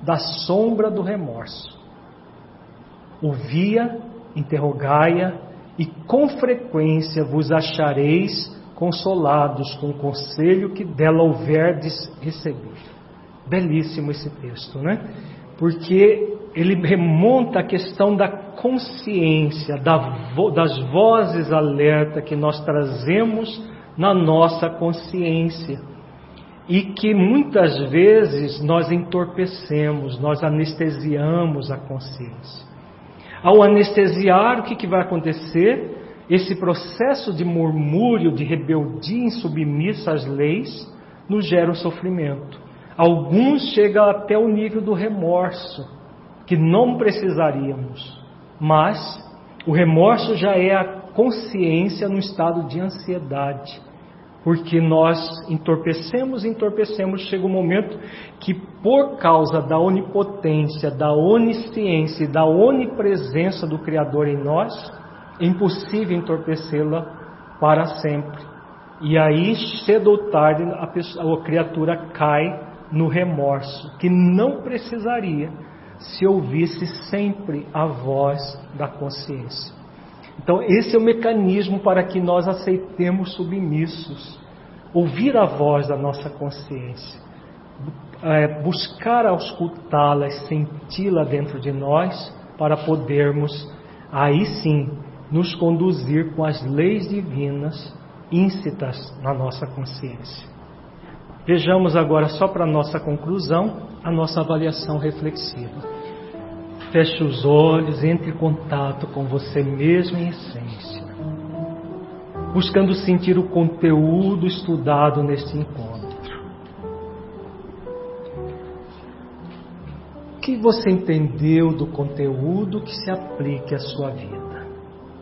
da sombra do remorso. Ouvi-a, interrogai-a, e com frequência vos achareis consolados com o conselho que dela houverdes recebido. Belíssimo esse texto, né? Porque ele remonta a questão da consciência, das vozes alerta que nós trazemos na nossa consciência e que muitas vezes nós entorpecemos, nós anestesiamos a consciência. Ao anestesiar, o que vai acontecer? Esse processo de murmúrio, de rebeldia insubmissa às leis, nos gera o sofrimento. Alguns chegam até o nível do remorso, que não precisaríamos, mas o remorso já é a consciência no estado de ansiedade, porque nós entorpecemos, chega um momento que por causa da onipotência, da onisciência e da onipresença do Criador em nós, é impossível entorpecê-la para sempre. E aí, cedo ou tarde, a criatura cai no remorso, que não precisaria se ouvisse sempre a voz da consciência. Então, esse é o mecanismo para que nós aceitemos submissos. Ouvir a voz da nossa consciência, buscar auscultá-la, senti-la dentro de nós, para podermos, aí sim, nos conduzir com as leis divinas íncitas na nossa consciência. Vejamos agora, só para nossa conclusão, a nossa avaliação reflexiva. Feche os olhos, entre em contato com você mesmo em essência, buscando sentir o conteúdo estudado neste encontro. O que você entendeu do conteúdo que se aplique à sua vida?